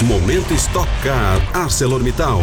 Momento Stock Car ArcelorMittal.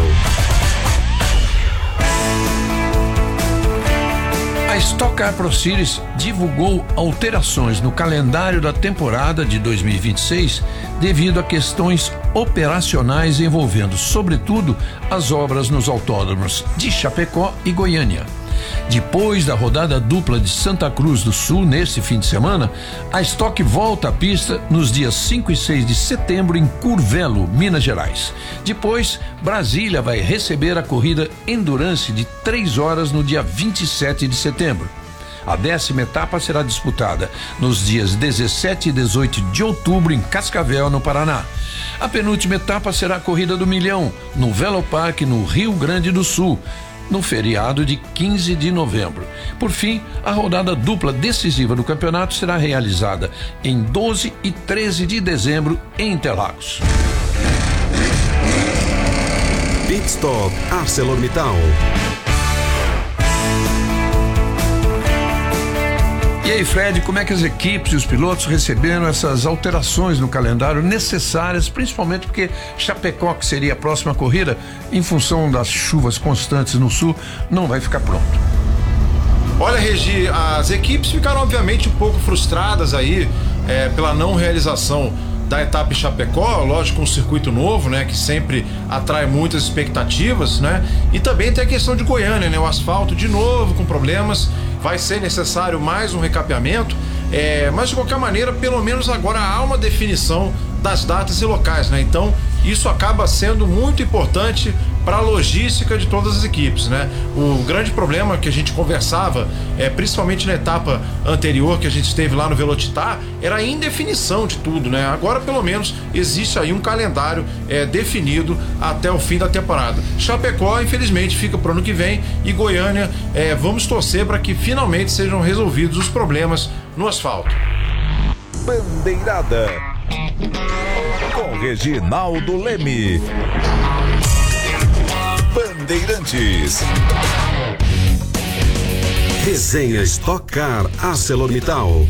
A Stock Car Pro Series divulgou alterações no calendário da temporada de 2026 devido a questões operacionais envolvendo, sobretudo, as obras nos autódromos de Chapecó e Goiânia. Depois da rodada dupla de Santa Cruz do Sul neste fim de semana, a Stock volta à pista nos dias 5 e 6 de setembro em Curvelo, Minas Gerais. Depois, Brasília vai receber a corrida Endurance de 3 horas no dia 27 de setembro. A 10ª etapa será disputada nos dias 17 e 18 de outubro em Cascavel, no Paraná. A penúltima etapa será a Corrida do Milhão, no Velopark, no Rio Grande do Sul, no feriado de 15 de novembro. Por fim, a rodada dupla decisiva do campeonato será realizada em 12 e 13 de dezembro em Interlagos. Pit Stop ArcelorMittal. E aí, Fred, como é que as equipes e os pilotos receberam essas alterações no calendário necessárias, principalmente porque Chapecó, que seria a próxima corrida, em função das chuvas constantes no sul, não vai ficar pronto? Olha, Regi, as equipes ficaram obviamente um pouco frustradas aí pela não realização da etapa em Chapecó, lógico, um circuito novo, né, que sempre atrai muitas expectativas, né, e também tem a questão de Goiânia, né, o asfalto de novo com problemas, vai ser necessário mais um recapeamento, mas de qualquer maneira, pelo menos agora há uma definição das datas e locais, né, então isso acaba sendo muito importante para a logística de todas as equipes, né? O grande problema que a gente conversava, principalmente na etapa anterior que a gente esteve lá no Velocitar, era a indefinição de tudo, né? Agora, pelo menos, existe aí um calendário definido até o fim da temporada. Chapecó, infelizmente, fica para o ano que vem, e Goiânia, vamos torcer para que finalmente sejam resolvidos os problemas no asfalto. Bandeirada com Reginaldo Leme. Bandeirantes. Resenha Stock Car ArcelorMittal.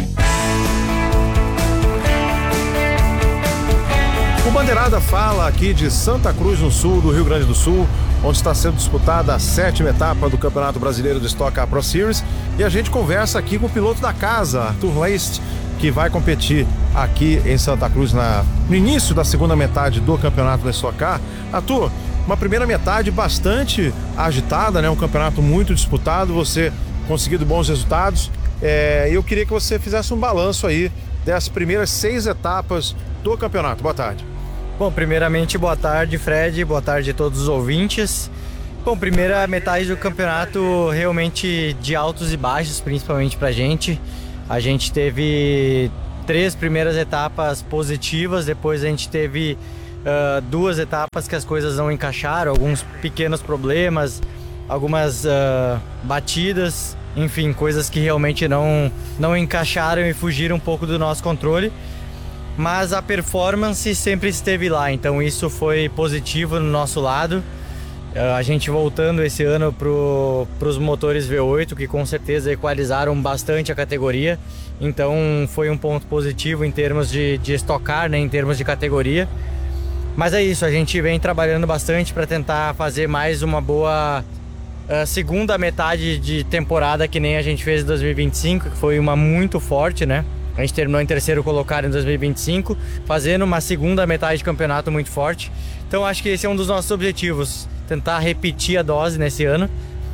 O Bandeirada fala aqui de Santa Cruz, no sul do Rio Grande do Sul, onde está sendo disputada a 7ª etapa do Campeonato Brasileiro de Stock Car Pro Series, e a gente conversa aqui com o piloto da casa, Arthur Leist, que vai competir aqui em Santa Cruz no início da segunda metade do Campeonato da Stock Car. Arthur, uma primeira metade bastante agitada, né? Um campeonato muito disputado, você conseguindo bons resultados. Eu queria que você fizesse um balanço aí das primeiras 6 etapas do campeonato. Boa tarde. Bom, primeiramente, boa tarde, Fred, boa tarde a todos os ouvintes. Bom, primeira metade do campeonato realmente de altos e baixos, principalmente pra gente. A gente teve 3 primeiras etapas positivas, depois a gente teve 2 etapas que as coisas não encaixaram, alguns pequenos problemas, algumas batidas, enfim, coisas que realmente não encaixaram e fugiram um pouco do nosso controle, mas a performance sempre esteve lá, então isso foi positivo no nosso lado. A gente voltando esse ano para os motores V8, que com certeza equalizaram bastante a categoria, então foi um ponto positivo em termos de estocar, né, em termos de categoria. Mas é isso, a gente vem trabalhando bastante para tentar fazer mais uma boa segunda metade de temporada, que nem a gente fez em 2025, que foi uma muito forte, né? A gente terminou em terceiro colocado em 2025, fazendo uma segunda metade de campeonato muito forte. Então acho que esse é um dos nossos objetivos, tentar repetir a dose nesse ano.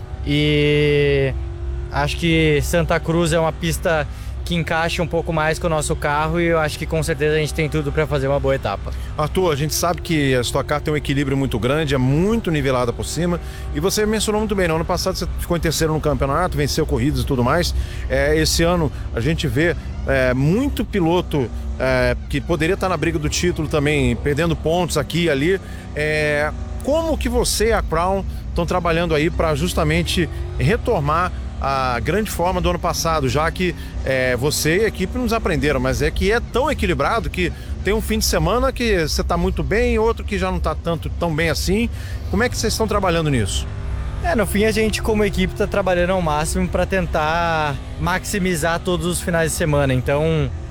E acho que Santa Cruz é uma pista que encaixa um pouco mais com o nosso carro, e eu acho que com certeza a gente tem tudo para fazer uma boa etapa. Arthur, a gente sabe que a Stock Car tem um equilíbrio muito grande, é muito nivelada por cima, e você mencionou muito bem, no ano passado você ficou em terceiro no campeonato, venceu corridas e tudo mais. Esse ano a gente vê muito piloto que poderia estar na briga do título também, perdendo pontos aqui e ali. Como que você e a Crown estão trabalhando aí para justamente retomar a grande forma do ano passado, já que você e a equipe nos aprenderam, mas que é tão equilibrado que tem um fim de semana que você está muito bem, outro que já não está tão bem assim. Como é que vocês estão trabalhando nisso? No fim, a gente como equipe está trabalhando ao máximo para tentar maximizar todos os finais de semana. Então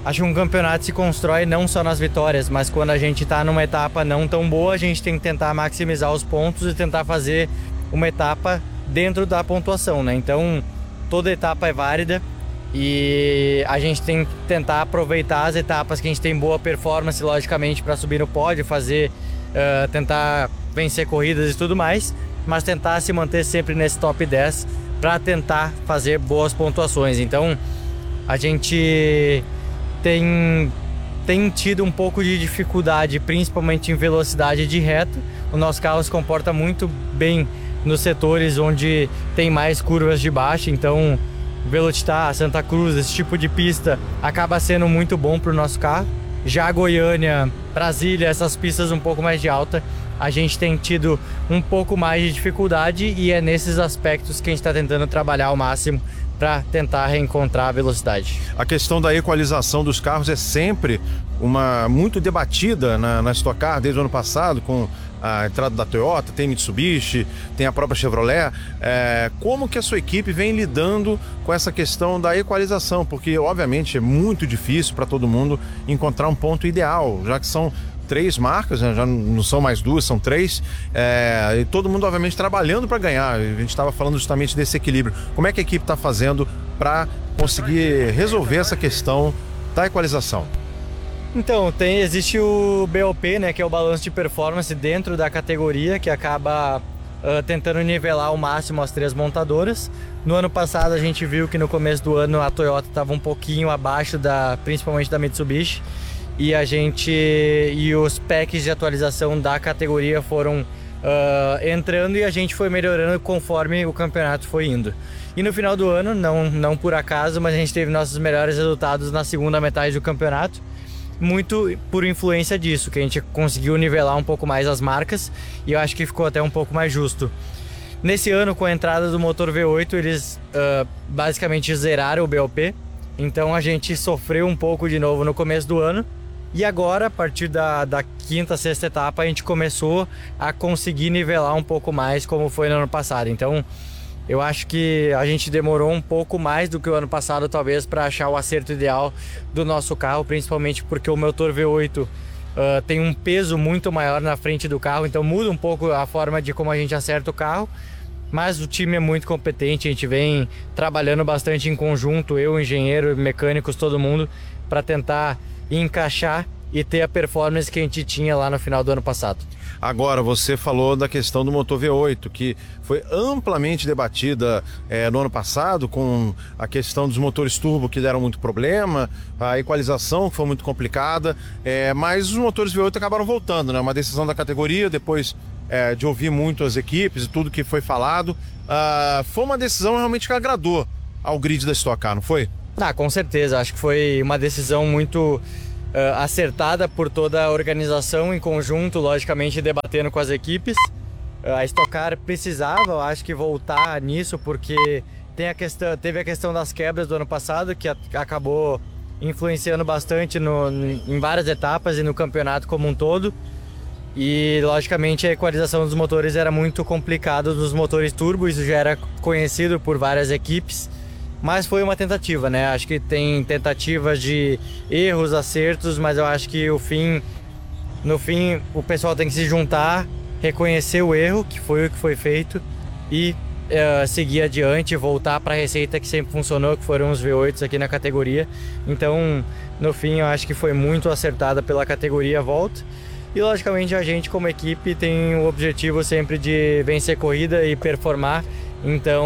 acho que um campeonato se constrói não só nas vitórias, mas quando a gente está numa etapa não tão boa, a gente tem que tentar maximizar os pontos e tentar fazer uma etapa dentro da pontuação, né? Então, toda etapa é válida e a gente tem que tentar aproveitar as etapas que a gente tem boa performance, logicamente, para subir no pódio, tentar vencer corridas e tudo mais, mas tentar se manter sempre nesse top 10 para tentar fazer boas pontuações. Então, a gente tem tido um pouco de dificuldade, principalmente em velocidade de reta. O nosso carro se comporta muito bem nos setores onde tem mais curvas de baixa, então Velocitar, Santa Cruz, esse tipo de pista acaba sendo muito bom para o nosso carro. Já Goiânia, Brasília, essas pistas um pouco mais de alta, a gente tem tido um pouco mais de dificuldade e é nesses aspectos que a gente está tentando trabalhar ao máximo para tentar reencontrar a velocidade. A questão da equalização dos carros é sempre muito debatida na Stock Car desde o ano passado, com a entrada da Toyota, tem Mitsubishi, tem a própria Chevrolet. Como que a sua equipe vem lidando com essa questão da equalização? Porque, obviamente, é muito difícil para todo mundo encontrar um ponto ideal, já que são 3 marcas, né? Já não são mais 2, são 3, e todo mundo, obviamente, trabalhando para ganhar. A gente estava falando justamente desse equilíbrio. Como é que a equipe está fazendo para conseguir resolver essa questão da equalização? Então, existe o BOP, né, que é o balanço de performance dentro da categoria, que acaba tentando nivelar ao máximo as 3 montadoras. No ano passado a gente viu que no começo do ano a Toyota estava um pouquinho abaixo principalmente da Mitsubishi, e os packs de atualização da categoria foram entrando e a gente foi melhorando conforme o campeonato foi indo. E no final do ano, não por acaso, mas a gente teve nossos melhores resultados na segunda metade do campeonato, muito por influência disso, que a gente conseguiu nivelar um pouco mais as marcas e eu acho que ficou até um pouco mais justo. Nesse ano, com a entrada do motor V8, eles basicamente zeraram o BOP, então a gente sofreu um pouco de novo no começo do ano. E agora, a partir da 5ª, 6ª etapa, a gente começou a conseguir nivelar um pouco mais como foi no ano passado. Então, eu acho que a gente demorou um pouco mais do que o ano passado, talvez, para achar o acerto ideal do nosso carro, principalmente porque o motor V8 tem um peso muito maior na frente do carro, então muda um pouco a forma de como a gente acerta o carro. Mas o time é muito competente, a gente vem trabalhando bastante em conjunto, eu, engenheiro, mecânicos, todo mundo, para tentar encaixar e ter a performance que a gente tinha lá no final do ano passado. Agora, você falou da questão do motor V8, que foi amplamente debatida no ano passado, com a questão dos motores turbo que deram muito problema, a equalização que foi muito complicada, mas os motores V8 acabaram voltando, né? Uma decisão da categoria, depois de ouvir muito as equipes e tudo que foi falado, foi uma decisão realmente que agradou ao grid da Stock Car, não foi? Com certeza, acho que foi uma decisão muito acertada por toda a organização em conjunto, logicamente debatendo com as equipes. A Stock Car precisava, eu acho que, voltar nisso, porque teve a questão das quebras do ano passado, que acabou influenciando bastante em várias etapas e no campeonato como um todo. E, logicamente, a equalização dos motores era muito complicada dos motores turbo, isso já era conhecido por várias equipes. Mas foi uma tentativa, né? Acho que tem tentativas de erros, acertos, mas eu acho que no fim o pessoal tem que se juntar, reconhecer o erro, que foi o que foi feito, e seguir adiante, voltar para a receita que sempre funcionou, que foram os V8s aqui na categoria. Então, no fim, eu acho que foi muito acertada pela categoria a volta. E, logicamente, a gente como equipe tem o objetivo sempre de vencer corrida e performar. Então,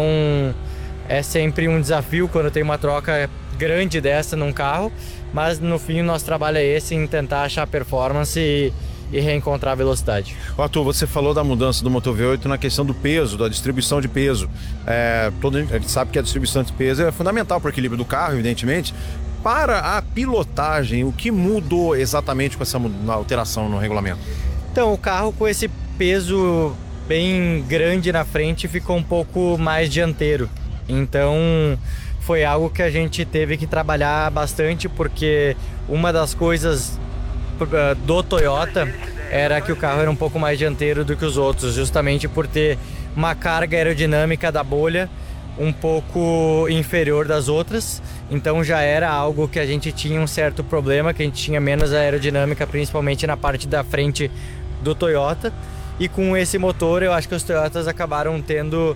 é sempre um desafio quando tem uma troca grande dessa num carro, mas no fim o nosso trabalho é esse, em tentar achar performance e reencontrar a velocidade. Arthur, você falou da mudança do motor V8 na questão do peso, da distribuição de peso. A gente sabe que a distribuição de peso é fundamental para o equilíbrio do carro, evidentemente. Para a pilotagem, o que mudou exatamente com essa alteração no regulamento? Então, o carro com esse peso bem grande na frente ficou um pouco mais dianteiro. Então, foi algo que a gente teve que trabalhar bastante, porque uma das coisas do Toyota era que o carro era um pouco mais dianteiro do que os outros, justamente por ter uma carga aerodinâmica da bolha um pouco inferior das outras, então já era algo que a gente tinha um certo problema, que a gente tinha menos aerodinâmica, principalmente na parte da frente do Toyota, e com esse motor eu acho que os Toyotas acabaram tendo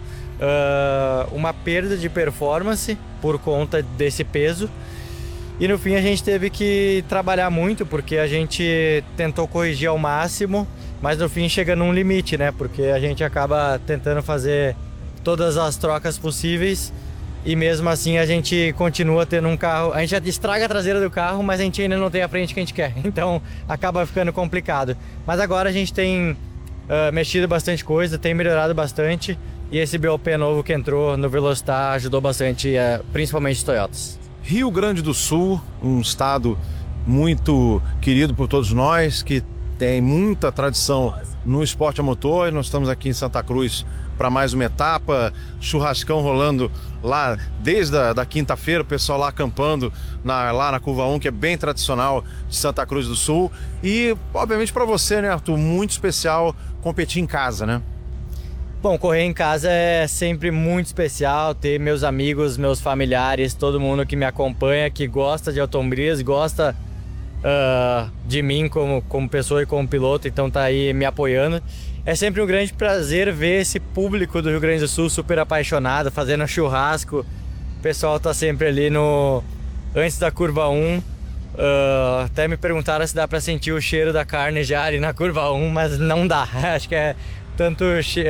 uma perda de performance por conta desse peso, e no fim a gente teve que trabalhar muito, porque a gente tentou corrigir ao máximo, mas no fim chega num limite, né? Porque a gente acaba tentando fazer todas as trocas possíveis e mesmo assim a gente continua tendo um carro, a gente já estraga a traseira do carro, mas a gente ainda não tem a frente que a gente quer, então acaba ficando complicado. Mas agora a gente tem mexido bastante coisa, tem melhorado bastante, e esse BOP novo que entrou no Velocitar ajudou bastante, principalmente os Toyotas. Rio Grande do Sul, um estado muito querido por todos nós, que tem muita tradição no esporte a motor, e nós estamos aqui em Santa Cruz para mais uma etapa, churrascão rolando lá desde a quinta-feira, o pessoal lá acampando lá na Curva 1, que é bem tradicional de Santa Cruz do Sul. E, obviamente, para você, né, Arthur, muito especial competir em casa, né? Bom, correr em casa é sempre muito especial, ter meus amigos, meus familiares, todo mundo que me acompanha, que gosta de automobilismo, gosta de mim como pessoa e como piloto, então tá aí me apoiando. É sempre um grande prazer ver esse público do Rio Grande do Sul super apaixonado, fazendo churrasco. O pessoal tá sempre ali antes da curva 1. Até me perguntaram se dá para sentir o cheiro da carne já ali na curva 1, mas não dá. Acho que é tanto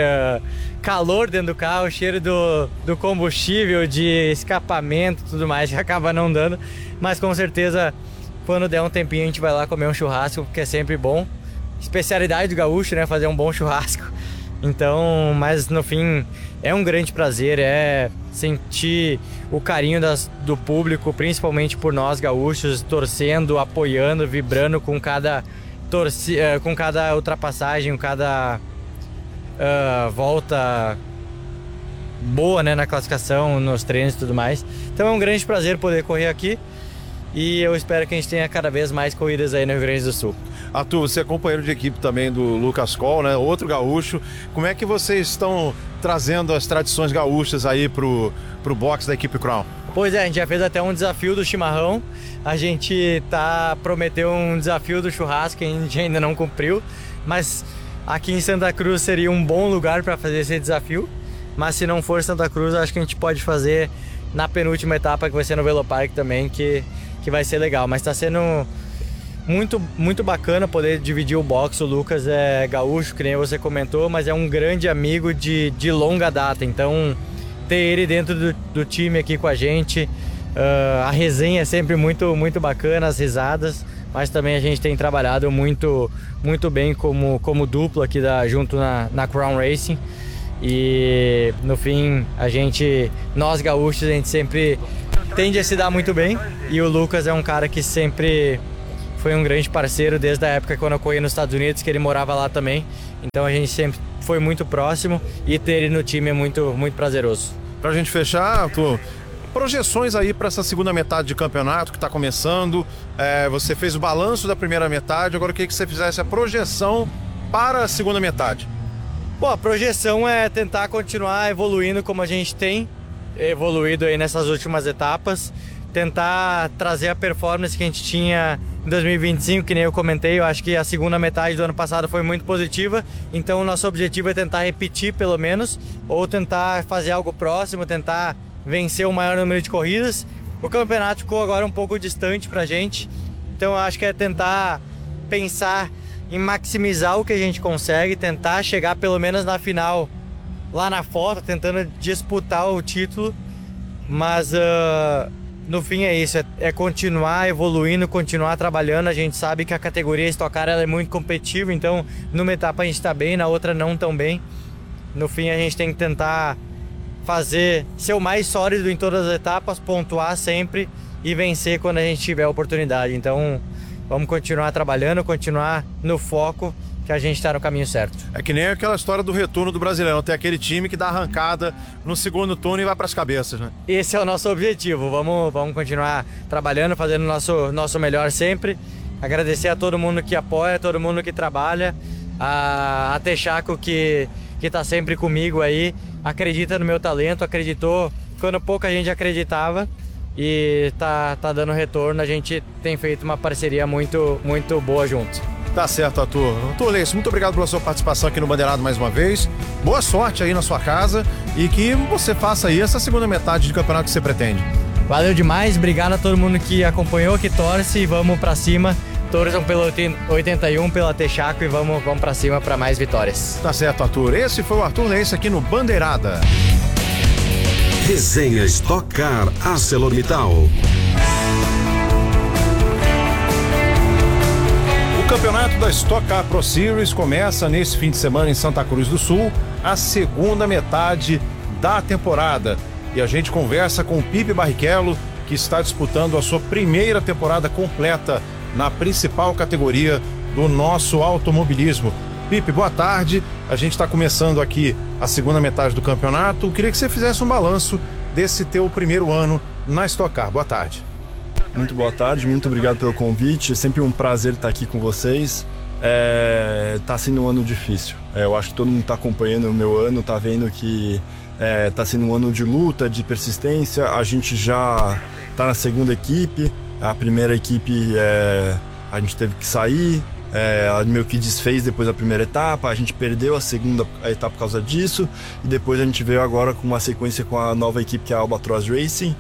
calor dentro do carro, cheiro do combustível, de escapamento e tudo mais, que acaba não dando. Mas com certeza, quando der um tempinho, a gente vai lá comer um churrasco, porque é sempre bom. Especialidade do gaúcho, né? Fazer um bom churrasco. Então, mas no fim, é um grande prazer, é sentir o carinho do público, principalmente por nós gaúchos, torcendo, apoiando, vibrando com cada ultrapassagem, com cada volta boa, né, na classificação, nos treinos e tudo mais. Então é um grande prazer poder correr aqui, e eu espero que a gente tenha cada vez mais corridas aí no Rio Grande do Sul. Arthur, você é companheiro de equipe também do Lucas Coll, né? Outro gaúcho. Como é que vocês estão trazendo as tradições gaúchas aí pro box da equipe Crown? Pois é, a gente já fez até um desafio do chimarrão. A gente prometeu um desafio do churrasco que a gente ainda não cumpriu, mas aqui em Santa Cruz seria um bom lugar para fazer esse desafio. Mas se não for Santa Cruz, acho que a gente pode fazer na penúltima etapa, que vai ser no Velopark também, que vai ser legal. Mas está sendo muito, muito bacana poder dividir o box. O Lucas é gaúcho, que nem você comentou, mas é um grande amigo de longa data. Então, ter ele dentro do time aqui com a gente, a resenha é sempre muito, muito bacana, as risadas, mas também a gente tem trabalhado muito, muito bem como duplo aqui junto na Crown Racing. E no fim, nós gaúchos, a gente sempre tende a se dar muito bem, e o Lucas é um cara que sempre foi um grande parceiro desde a época quando eu corri nos Estados Unidos, que ele morava lá também. Então a gente sempre foi muito próximo, e ter ele no time é muito, muito prazeroso. Pra gente fechar, Arthur, projeções aí para essa segunda metade de campeonato que está começando. Você fez o balanço da primeira metade, agora eu queria que você fizesse a projeção para a segunda metade. Bom, a projeção é tentar continuar evoluindo como a gente tem evoluído aí nessas últimas etapas, tentar trazer a performance que a gente tinha em 2025, que nem eu comentei. Eu acho que a segunda metade do ano passado foi muito positiva, então o nosso objetivo é tentar repetir pelo menos, ou tentar fazer algo próximo, tentar vencer o maior número de corridas. O campeonato ficou agora um pouco distante pra gente, então eu acho que é tentar pensar em maximizar o que a gente consegue, tentar chegar pelo menos na final, lá na foto, tentando disputar o título. Mas no fim é isso, é continuar evoluindo, continuar trabalhando. A gente sabe que a categoria Stock Car ela é muito competitiva, então numa etapa a gente está bem, na outra não tão bem. No fim a gente tem que tentar ser o mais sólido em todas as etapas, pontuar sempre e vencer quando a gente tiver a oportunidade. Então vamos continuar trabalhando, continuar no foco, que a gente está no caminho certo. É que nem aquela história do retorno do Brasileirão, tem aquele time que dá arrancada no segundo turno e vai para as cabeças, né? Esse é o nosso objetivo, vamos continuar trabalhando, fazendo o nosso melhor sempre. Agradecer a todo mundo que apoia, todo mundo que trabalha, a Texaco que está sempre comigo aí, acredita no meu talento, acreditou quando pouca gente acreditava e tá dando retorno. A gente tem feito uma parceria muito boa juntos. Tá certo, Arthur. Arthur Leite, muito obrigado pela sua participação aqui no Bandeirado mais uma vez. Boa sorte aí na sua casa e que você faça aí essa segunda metade de campeonato que você pretende. Valeu demais, obrigado a todo mundo que acompanhou, que torce, e vamos pra cima. Torçam pelo 81, pela Texaco, e vamos pra cima pra mais vitórias. Tá certo, Arthur. Esse foi o Arthur Leite aqui no Bandeirada. Resenha Stock Car ArcelorMittal. O campeonato da Stock Car Pro Series começa nesse fim de semana em Santa Cruz do Sul, a segunda metade da temporada. E a gente conversa com o Pipe Barrichello, que está disputando a sua primeira temporada completa na principal categoria do nosso automobilismo. Pipe, boa tarde. A gente está começando aqui a segunda metade do campeonato. Eu queria que você fizesse um balanço desse teu primeiro ano na Stock Car. Boa tarde. Muito boa tarde, muito obrigado pelo convite. É sempre um prazer estar aqui com vocês. Tá sendo um ano difícil. Eu acho que todo mundo está acompanhando o meu ano, está vendo que tá sendo um ano de luta, de persistência. A gente já está na segunda equipe. A primeira equipe a gente teve que sair, ela meio que desfez depois da primeira etapa. A gente perdeu a segunda etapa por causa disso, e depois a gente veio agora com uma sequência com a nova equipe, que é a Albatross Racing,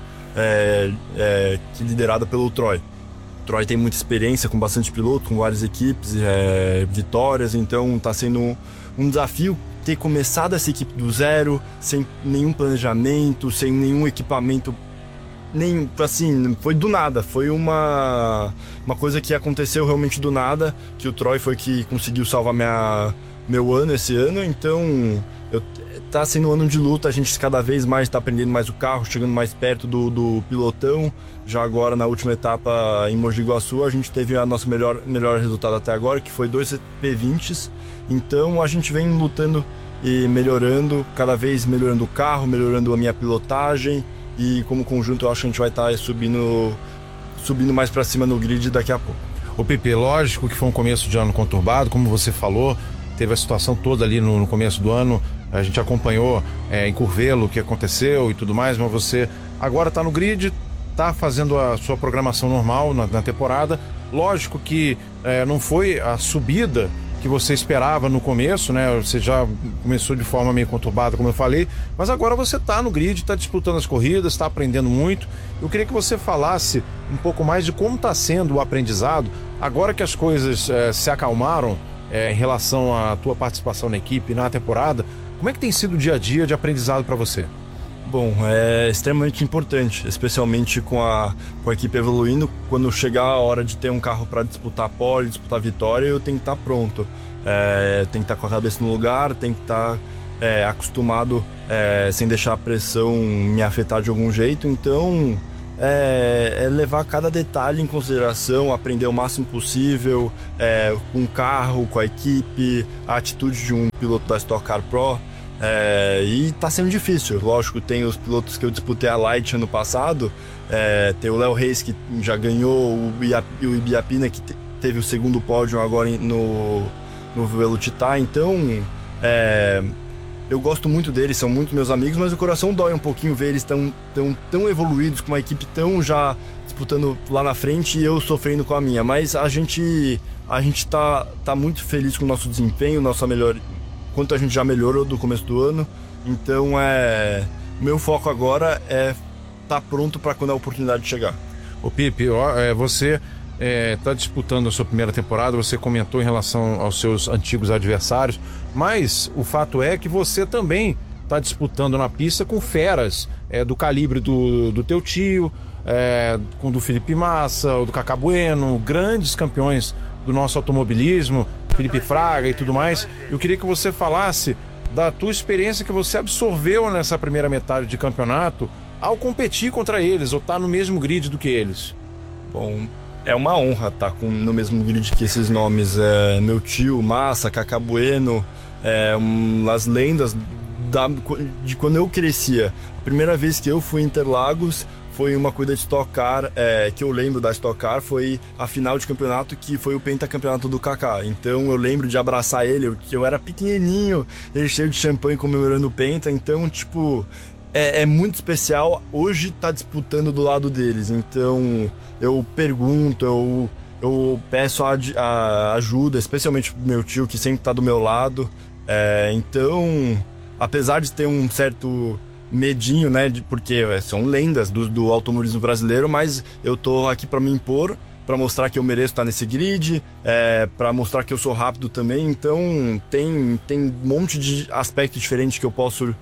liderada pelo Troy. O Troy tem muita experiência, com bastante piloto, com várias equipes, vitórias, então está sendo um desafio ter começado essa equipe do zero, sem nenhum planejamento, sem nenhum equipamento. Nem assim, foi do nada, foi uma coisa que aconteceu realmente do nada, que o Troy foi que conseguiu salvar meu ano esse ano. Então tá sendo um ano de luta, a gente cada vez mais está aprendendo mais o carro, chegando mais perto do pilotão. Já agora na última etapa em Mogi Guaçu a gente teve a nosso melhor resultado até agora, que foi 2 P20s. Então a gente vem lutando e melhorando, cada vez melhorando o carro, melhorando a minha pilotagem. E como conjunto eu acho que a gente vai estar subindo mais para cima no grid daqui a pouco. O Pipe, lógico que foi um começo de ano conturbado, como você falou, teve a situação toda ali no começo do ano, a gente acompanhou em Curvelo o que aconteceu e tudo mais, mas você agora está no grid, está fazendo a sua programação normal na temporada. Lógico que não foi a subida que você esperava no começo, né? Você já começou de forma meio conturbada, como eu falei, mas agora você está no grid, está disputando as corridas, está aprendendo muito. Eu queria que você falasse um pouco mais de como está sendo o aprendizado, agora que as coisas se acalmaram em relação à tua participação na equipe, na temporada. Como é que tem sido o dia a dia de aprendizado para você? Bom, é extremamente importante, especialmente com a equipe evoluindo. Quando chegar a hora de ter um carro para disputar pole, disputar vitória, eu tenho que estar pronto. Tenho que estar com a cabeça no lugar, tenho que estar acostumado, sem deixar a pressão me afetar de algum jeito. Então, levar cada detalhe em consideração, aprender o máximo possível com o carro, com a equipe, a atitude de um piloto da Stock Car Pro. E tá sendo difícil, lógico. Tem os pilotos que eu disputei a Light ano passado, tem o Léo Reis, que já ganhou, o Ibiapina, que teve o segundo pódio agora no Velocitar. Então eu gosto muito deles, são muito meus amigos, mas o coração dói um pouquinho ver eles tão evoluídos, com uma equipe tão já disputando lá na frente, e eu sofrendo com a minha. Mas a gente tá muito feliz com o nosso desempenho, quanto a gente já melhorou do começo do ano. Então meu foco agora é estar pronto para quando a oportunidade chegar. Ô Pipe, você está disputando a sua primeira temporada, você comentou em relação aos seus antigos adversários, mas o fato é que você também está disputando na pista com feras do calibre do teu tio, com do Felipe Massa, o do Cacá Bueno, grandes campeões do nosso automobilismo, Felipe Fraga e tudo mais. Eu queria que você falasse da tua experiência que você absorveu nessa primeira metade de campeonato ao competir contra eles, ou estar no mesmo grid do que eles. Bom, é uma honra estar no mesmo grid que esses nomes. Meu tio, Massa, Cacá Bueno, as lendas de quando eu crescia. A primeira vez que eu fui em Interlagos foi uma corrida de Stock Car, que eu lembro da Stock Car, foi a final de campeonato, que foi o pentacampeonato do Kaká. Então eu lembro de abraçar ele, eu era pequenininho, ele cheio de champanhe comemorando o penta, então tipo, é muito especial hoje tá disputando do lado deles. Então eu pergunto, eu peço a ajuda, especialmente pro meu tio, que sempre tá do meu lado. Então, apesar de ter um certo medinho, né, porque são lendas do automobilismo brasileiro, mas eu tô aqui para me impor, para mostrar que eu mereço estar nesse grid, para mostrar que eu sou rápido também. Então tem um monte de aspectos diferentes que eu posso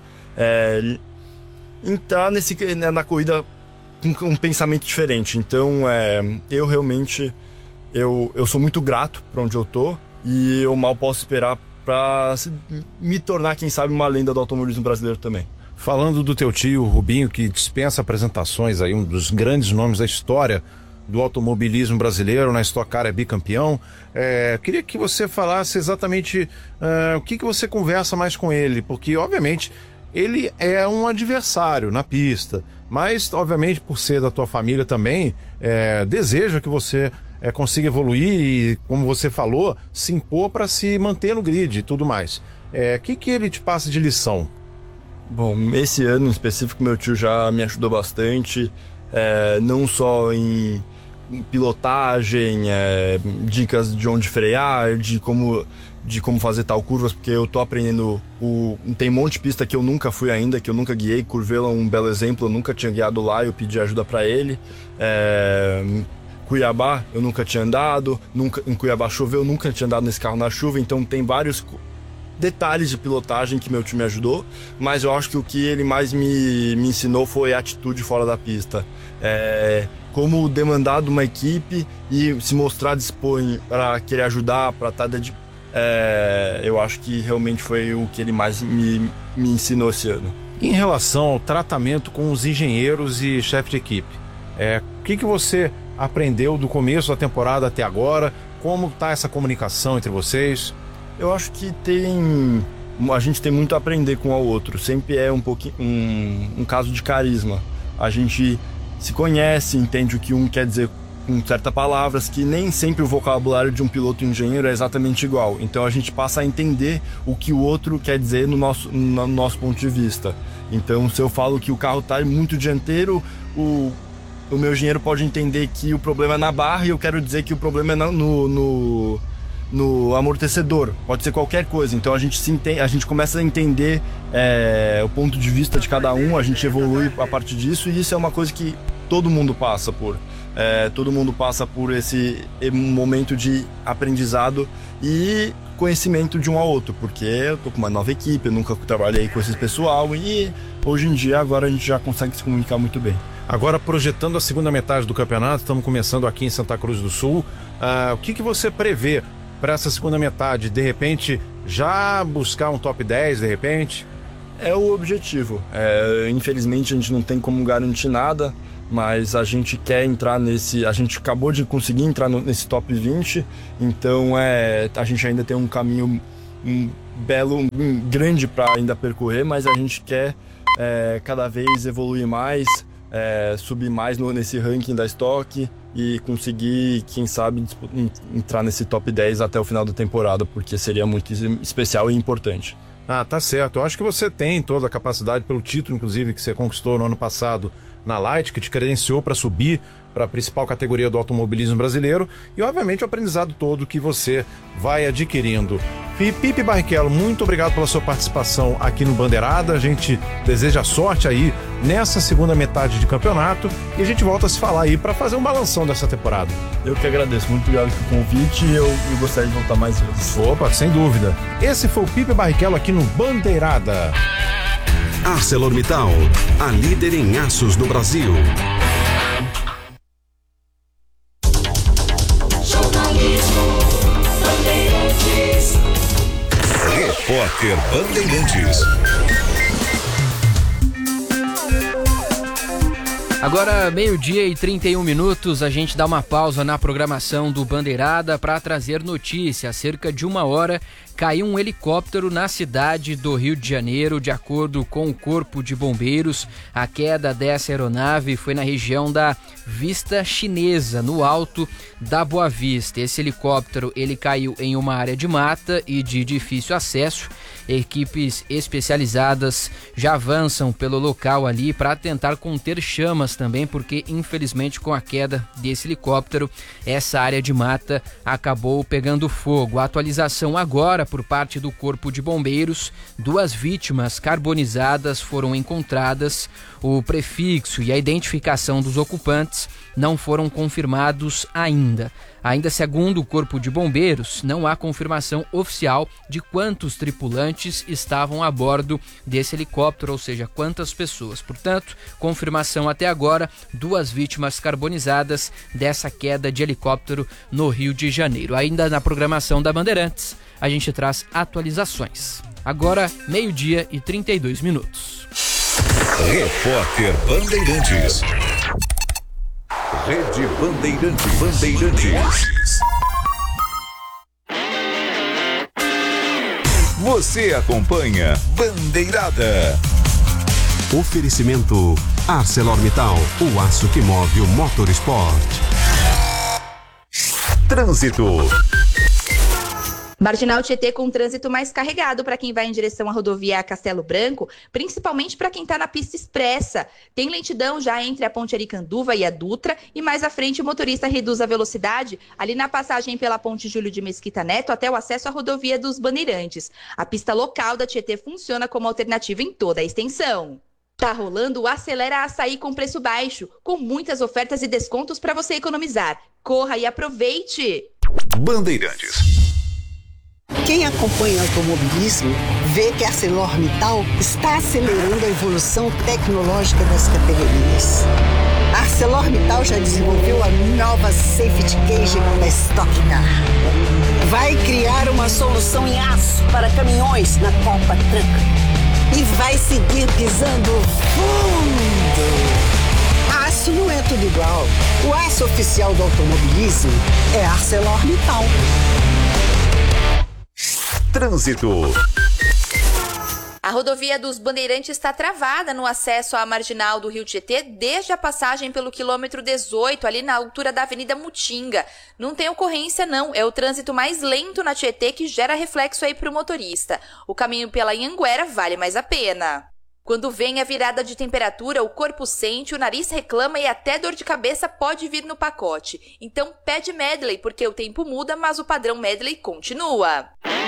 entrar na corrida com um pensamento diferente. Então eu realmente eu sou muito grato para onde eu tô, e eu mal posso esperar para me tornar, quem sabe, uma lenda do automobilismo brasileiro também. Falando do teu tio, Rubinho, que dispensa apresentações aí, um dos grandes nomes da história do automobilismo brasileiro, na Stock Car é bicampeão, queria que você falasse exatamente o que você conversa mais com ele, porque obviamente ele é um adversário na pista, mas obviamente por ser da tua família também, deseja que você consiga evoluir e, como você falou, se impor para se manter no grid e tudo mais. O que ele te passa de lição? Bom, esse ano em específico meu tio já me ajudou bastante, não só em pilotagem, dicas de onde frear, de como fazer tal curvas, porque eu tô aprendendo, tem um monte de pista que eu nunca fui ainda, que eu nunca guiei. Curvelo é um belo exemplo, eu nunca tinha guiado lá, eu pedi ajuda para ele. Cuiabá eu nunca tinha andado, em Cuiabá choveu, eu nunca tinha andado nesse carro na chuva, então tem vários detalhes de pilotagem que meu time me ajudou, mas eu acho que o que ele mais me ensinou foi a atitude fora da pista. Como demandar de uma equipe e se mostrar disposto para querer ajudar, para estar eu acho que realmente foi o que ele mais me ensinou esse ano. Em relação ao tratamento com os engenheiros e chefe de equipe, o que você aprendeu do começo da temporada até agora? Como está essa comunicação entre vocês? Eu acho que a gente tem muito a aprender com o outro. Sempre é um pouquinho um caso de carisma. A gente se conhece, entende o que um quer dizer com certas palavras, que nem sempre o vocabulário de um piloto e um engenheiro é exatamente igual. Então a gente passa a entender o que o outro quer dizer no nosso ponto de vista. Então, se eu falo que o carro está muito dianteiro, o meu engenheiro pode entender que o problema é na barra, e eu quero dizer que o problema é no amortecedor. Pode ser qualquer coisa. Então a gente começa a entender o ponto de vista de cada um, a gente evolui a partir disso, e isso é uma coisa que todo mundo passa por. Todo mundo passa por esse momento de aprendizado e conhecimento de um ao outro, porque eu tô com uma nova equipe, eu nunca trabalhei com esse pessoal, e hoje em dia agora a gente já consegue se comunicar muito bem. Agora, projetando a segunda metade do campeonato, estamos começando aqui em Santa Cruz do Sul, o que você prevê para essa segunda metade? De repente, já buscar um top 10, de repente? É o objetivo. Infelizmente a gente não tem como garantir nada, mas a gente quer entrar a gente acabou de conseguir entrar nesse top 20, então a gente ainda tem um caminho grande para ainda percorrer, mas a gente quer cada vez evoluir mais, subir mais nesse ranking da Stock e conseguir, quem sabe, entrar nesse top 10 até o final da temporada, porque seria muito especial e importante. Tá certo. Eu acho que você tem toda a capacidade, pelo título, inclusive, que você conquistou no ano passado na Light, que te credenciou para subir para a principal categoria do automobilismo brasileiro, e obviamente o aprendizado todo que você vai adquirindo. Pipe Barrichello, muito obrigado pela sua participação aqui no Bandeirada. A gente deseja sorte aí nessa segunda metade de campeonato, e a gente volta a se falar aí para fazer um balanção dessa temporada. Eu que agradeço, muito obrigado pelo convite, e eu gostaria de voltar mais vezes. Opa, sem dúvida. Esse foi o Pipe Barrichello aqui no Bandeirada. ArcelorMittal, a líder em aços do Brasil. Jornalismo Bandeirantes. Repórter Bandeirantes. Agora, 12h31, a gente dá uma pausa na programação do Bandeirada para trazer notícia. Há cerca de uma hora, caiu um helicóptero na cidade do Rio de Janeiro. De acordo com o Corpo de Bombeiros, a queda dessa aeronave foi na região da Vista Chinesa, no alto da Boa Vista. Esse helicóptero ele caiu em uma área de mata e de difícil acesso. Equipes especializadas já avançam pelo local ali para tentar conter chamas também, porque infelizmente com a queda desse helicóptero, essa área de mata acabou pegando fogo. A atualização agora por parte do Corpo de Bombeiros: 2 vítimas carbonizadas foram encontradas. O prefixo e a identificação dos ocupantes não foram confirmados ainda. Ainda segundo o Corpo de Bombeiros, não há confirmação oficial de quantos tripulantes estavam a bordo desse helicóptero, ou seja, quantas pessoas. Portanto, confirmação até agora: 2 vítimas carbonizadas dessa queda de helicóptero no Rio de Janeiro. Ainda na programação da Bandeirantes, a gente traz atualizações. Agora, 12:32. Repórter Bandeirantes. Rede Bandeirantes. Você acompanha Bandeirada. Oferecimento ArcelorMittal, o aço que move o motorsport. Trânsito. Marginal Tietê com trânsito mais carregado para quem vai em direção à rodovia Castelo Branco, principalmente para quem está na pista expressa. Tem lentidão já entre a Ponte Aricanduva e a Dutra, e mais à frente o motorista reduz a velocidade ali na passagem pela Ponte Júlio de Mesquita Neto até o acesso à rodovia dos Bandeirantes. A pista local da Tietê funciona como alternativa em toda a extensão. Tá rolando o Acelera Açaí com preço baixo, com muitas ofertas e descontos para você economizar. Corra e aproveite! Bandeirantes. Quem acompanha o automobilismo vê que a ArcelorMittal está acelerando a evolução tecnológica das categorias. A ArcelorMittal já desenvolveu a nova Safety Cage da Stock Car. Vai criar uma solução em aço para caminhões na Copa Truck. E vai seguir pisando fundo. Aço não é tudo igual. O aço oficial do automobilismo é ArcelorMittal. Trânsito. A rodovia dos Bandeirantes está travada no acesso à marginal do Rio Tietê desde a passagem pelo quilômetro 18, ali na altura da Avenida Mutinga. Não tem ocorrência não, é o trânsito mais lento na Tietê que gera reflexo aí para o motorista. O caminho pela Anhanguera vale mais a pena. Quando vem a virada de temperatura, o corpo sente, o nariz reclama e até dor de cabeça pode vir no pacote. Então pede Medley, porque o tempo muda, mas o padrão Medley continua.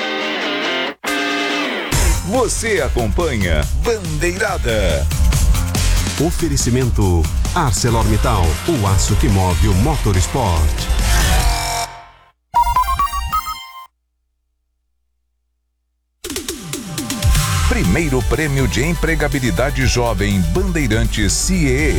Você acompanha Bandeirada. Oferecimento ArcelorMittal, o aço que move o motorsport. Primeiro Prêmio de Empregabilidade Jovem Bandeirantes CIE.